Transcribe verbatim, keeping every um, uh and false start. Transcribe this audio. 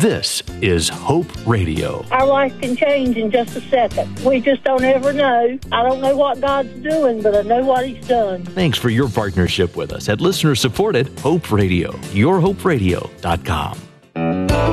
This is Hope Radio. Our life can change in just a second. We just don't ever know. I don't know what God's doing, but I know what He's done. Thanks for your partnership with us at listener-supported Hope Radio, your hope radio dot com.